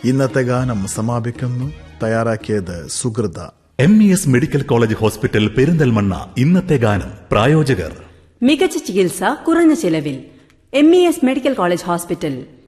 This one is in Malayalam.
ഇന്നത്തെ ഗാനം സമാപിക്കുന്നു. തയ്യാറാക്കിയത് സുഹൃത. MES medical college hospital Perinthalmanna. ഇന്നത്തെ ഗാനം പ്രായോജകർ മികച്ച ചികിത്സ കുറഞ്ഞ ചിലവിൽ. MES medical college hospital.